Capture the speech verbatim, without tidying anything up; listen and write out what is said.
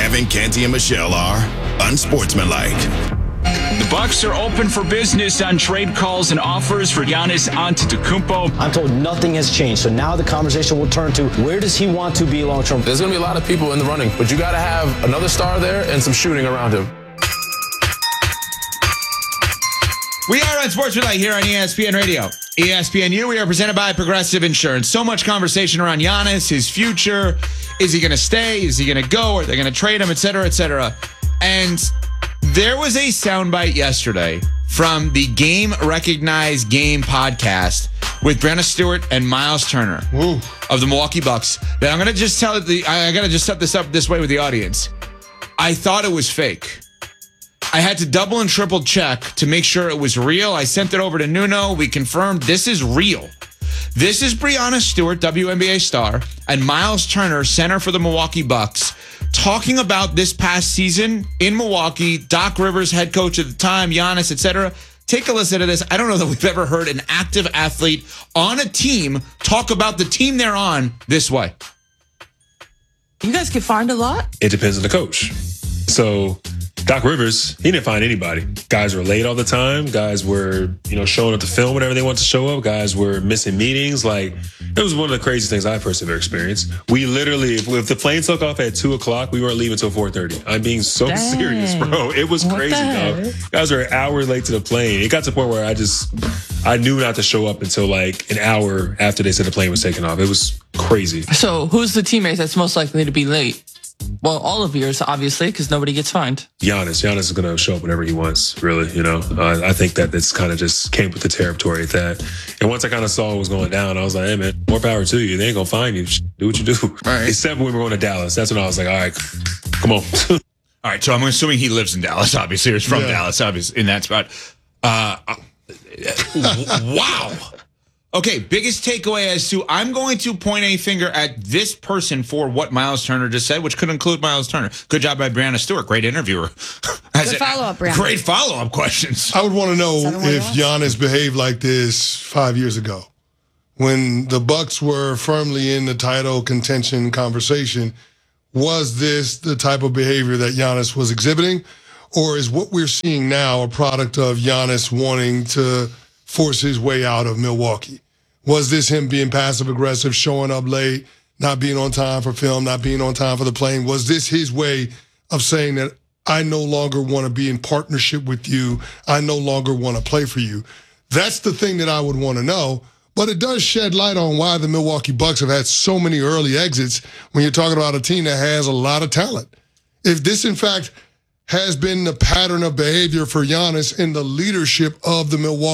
Evan, Canty, and Michelle are unsportsmanlike. The Bucks are open for business on trade calls and offers for Giannis Antetokounmpo. I'm told nothing has changed, so now the conversation will turn to where does he want to be long term? There's going to be a lot of people in the running, but you got to have another star there and some shooting around him. We are Unsportsmanlike here on E S P N Radio. E S P N U, we are presented by Progressive Insurance. So much conversation around Giannis, his future. Is he going to stay? Is he going to go? Are they going to trade him, et cetera, et cetera? And there was a soundbite yesterday from the Game Recognized Game podcast with Breanna Stewart and Miles Turner Ooh. of the Milwaukee Bucks. That I'm going to just tell the I got to just set this up this way with the audience. I thought it was fake. I had to double and triple check to make sure it was real. I sent it over to Nuno. We confirmed this is real. This is Breanna Stewart, W N B A star, and Miles Turner, center for the Milwaukee Bucks, talking about this past season in Milwaukee, Doc Rivers, head coach at the time, Giannis, et cetera. Take a listen to this. I don't know that we've ever heard an active athlete on a team talk about the team they're on this way. You guys get fined a lot? It depends on the coach. So Doc Rivers, he didn't find anybody. Guys were late all the time. Guys were, you know, showing up to film whenever they wanted to show up. Guys were missing meetings. Like, it was one of the craziest things I've personally ever experienced. We literally, if, if the plane took off at two o'clock, we weren't leaving until four thirty. I'm being so Dang. serious, bro. It was what crazy, dog. Guys were an hour late to the plane. It got to the point where I just, I knew not to show up until like an hour after they said the plane was taking off. It was crazy. So who's the teammate that's most likely to be late? Well, all of yours, obviously, because nobody gets fined. Giannis. Giannis is going to show up whenever he wants, really, you know. Uh, I think that this kind of just came with the territory at that. And once I kind of saw what was going down, I was like, hey, man, more power to you. They ain't going to find you. Do what you do. All right. Except when we were going to Dallas. That's when I was like, all right, come on. All right, so I'm assuming he lives in Dallas, obviously. Or is from yeah. Dallas, obviously, in that spot. Uh, wow. Okay, biggest takeaway as to I'm going to point a finger at this person for what Miles Turner just said, which could include Miles Turner. Good job by Breanna Stewart, great interviewer. Good follow-up, Breanna. Great follow-up questions. I would want to know if Giannis behaved like this five years ago, when the Bucks were firmly in the title contention conversation. Was this the type of behavior that Giannis was exhibiting, or is what we're seeing now a product of Giannis wanting to force his way out of Milwaukee? Was this him being passive-aggressive, showing up late, not being on time for film, not being on time for the plane? Was this his way of saying that I no longer want to be in partnership with you, I no longer want to play for you? That's the thing that I would want to know, but it does shed light on why the Milwaukee Bucks have had so many early exits when you're talking about a team that has a lot of talent. If this, in fact, has been the pattern of behavior for Giannis in the leadership of the Milwaukee